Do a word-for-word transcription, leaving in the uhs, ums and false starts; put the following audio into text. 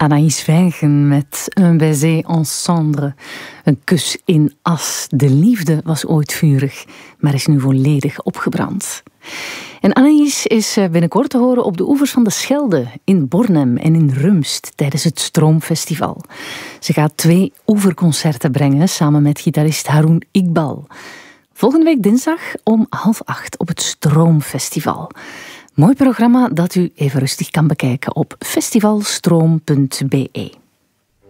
Anaïs Vijgen met Un baiser en cendre. Een kus in as. De liefde was ooit vurig, maar is nu volledig opgebrand. En Anaïs is binnenkort te horen op de oevers van de Schelde, in Bornem en in Rumst, tijdens het Stroomfestival. Ze gaat twee oeverconcerten brengen, samen met gitarist Haroun Iqbal. Volgende week dinsdag om half acht op het Stroomfestival. Mooi programma dat u even rustig kan bekijken op festivalstroom punt be.